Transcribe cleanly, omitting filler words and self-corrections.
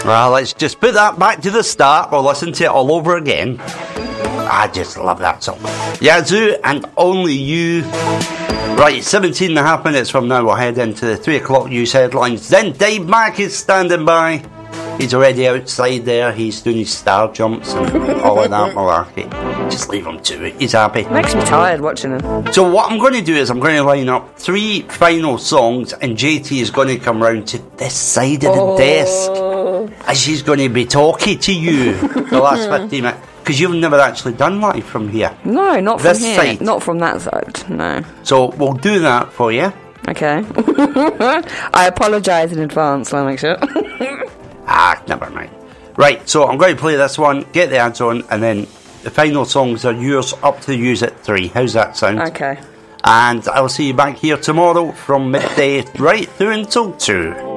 Well, let's just put that back to the start. We'll listen to it all over again. I just love that song. Yazoo and Only You. Right, 17 and a half minutes from now, we'll head into the 3 o'clock news headlines. Then Dave Mack is standing by. He's already outside there. He's doing his star jumps and all of that malarkey. Just leave him to it. He's happy. Makes me tired watching him. So what I'm going to do is I'm going to line up 3 final songs, and JT is going to come round to this side of the desk, and she's going to be talking to you the last 15 minutes. Because you've never actually done live from here. No, not from this here. Side. Not from that side, no. So we'll do that for you. Okay. I apologise in advance, I'll make sure. Never mind. Right, so I'm going to play this one, get the ads on, and then the final songs are yours, up to use at 3. How's that sound? Okay. And I'll see you back here tomorrow from midday right through until 2.